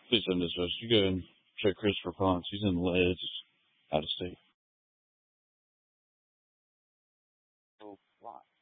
Please send this to us. You go and check Christopher Ponce. He's in Ledge, out of state.